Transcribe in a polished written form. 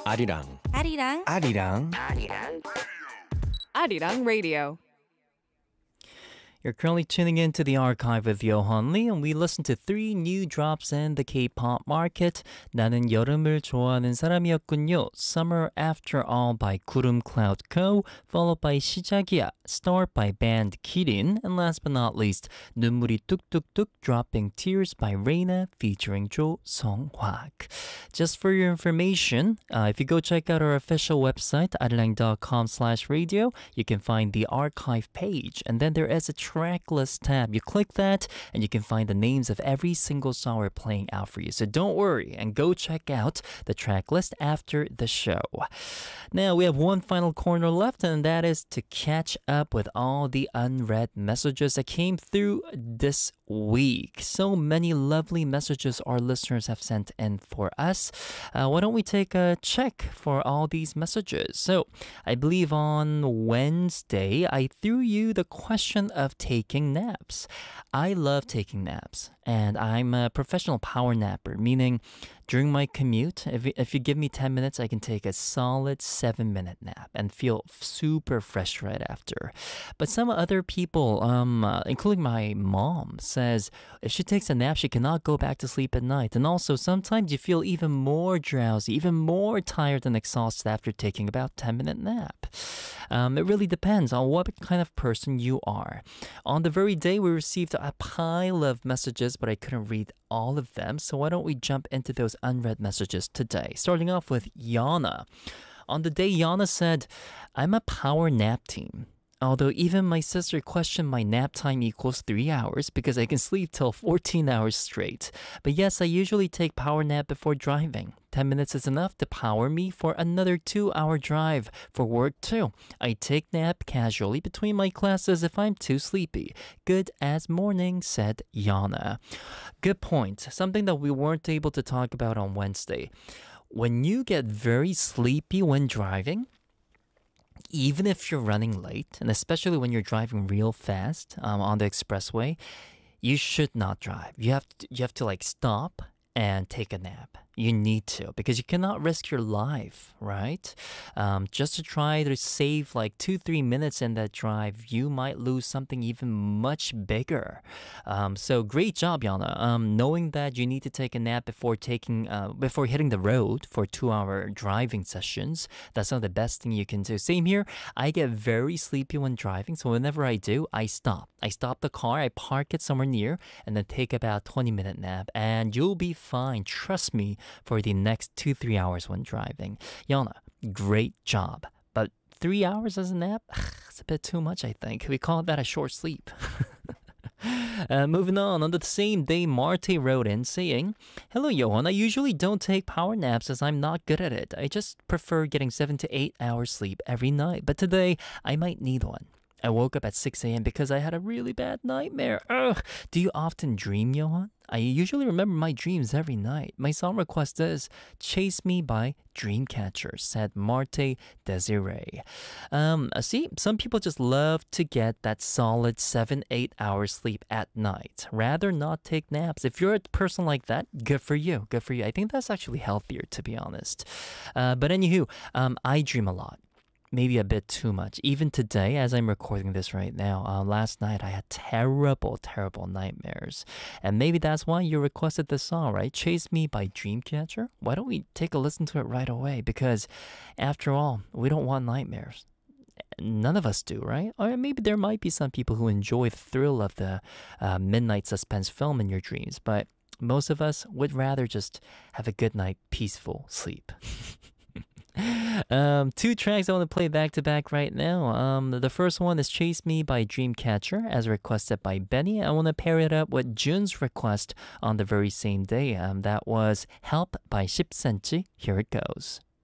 아리랑 아리랑 아리랑 Arirang Radio. You're currently tuning in to the archive with Yohan Lee, and we listened to 3 new drops in the K-pop market. 나는 여름을 좋아하는 사람이었군요. Summer After All by 구름 Cloud Co, followed by 시작이야, Start by band Kirin, and last but not least, 눈물이 뚝뚝뚝 Dropping Tears by Reina featuring Jo Song-hwak. Just for your information, if you go check out our official website, arilang.com/radio, you can find the archive page, and then there is a track list tab. You click that and you can find the names of every single song we're playing out for you. So don't worry and go check out the track list after the show. Now we have one final corner left, and that is to catch up with all the unread messages that came through this week. So many lovely messages our listeners have sent in for us. Why don't we take a check for all these messages? So I believe on Wednesday I threw you the question of taking naps. I love taking naps, and I'm a professional power napper, meaning during my commute, if you give me 10 minutes, I can take a solid 7-minute nap and feel super fresh right after. But some other people, including my mom, says if she takes a nap, she cannot go back to sleep at night. And also, sometimes you feel even more drowsy, even more tired and exhausted after taking about 10-minute nap. It really depends on what kind of person you are. On the very day, we received a pile of messages, but I couldn't read all of them. So why don't we jump into those unread messages today? Starting off with Yana. On the day, Yana said, I'm a power nap team. Although even my sister questioned my nap time equals 3 hours because I can sleep till 14 hours straight. But yes, I usually take power nap before driving. 10 minutes is enough to power me for another 2-hour drive. For work too, I take nap casually between my classes if I'm too sleepy. Good as morning, said Yana. Good point. Something that we weren't able to talk about on Wednesday. When you get very sleepy when driving, even if you're running late, and especially when you're driving real fast on the expressway, you should not drive. You have to like stop and take a nap. You need to, because you cannot risk your life, right? Just to try to save like 2-3 minutes in that drive, you might lose something even much bigger. So great job, Yana. Knowing that you need to take a nap before hitting the road for 2-hour driving sessions, that's one of the best thing you can do. Same here. I get very sleepy when driving, so whenever I do, I stop. I stop the car, I park it somewhere near, and then take about 20-minute nap, and you'll be fine. Trust me. For the next 2-3 hours when driving. Yana, great job. But 3 hours as a nap? It's a bit too much, I think. We call that a short sleep. Moving on the same day, Marte wrote in saying, Hello, Johan. I usually don't take power naps as I'm not good at it. I just prefer getting 7 to 8 hours sleep every night. But today, I might need one. I woke up at 6 a.m. because I had a really bad nightmare. Ugh. Do you often dream, Johan? I usually remember my dreams every night. My song request is Chase Me by Dreamcatcher, said Marte Desiree. See, some people just love to get that solid 7-8 hours sleep at night. Rather not take naps. If you're a person like that, good for you. Good for you. I think that's actually healthier, to be honest. But anywho, I dream a lot. Maybe a bit too much. Even today, as I'm recording this right now, last night I had terrible nightmares. And maybe that's why you requested the song, right? Chase Me by Dreamcatcher? Why don't we take a listen to it right away? Because after all, we don't want nightmares. None of us do, right? Or maybe there might be some people who enjoy the thrill of the midnight suspense film in your dreams. But most of us would rather just have a good night, peaceful sleep. 2 tracks I want to play back to back right now. The first one is Chase Me by Dreamcatcher, as requested by Benny. I want to pair it up with Jun's request on the very same day. That was Help by 10cm. Here it goes.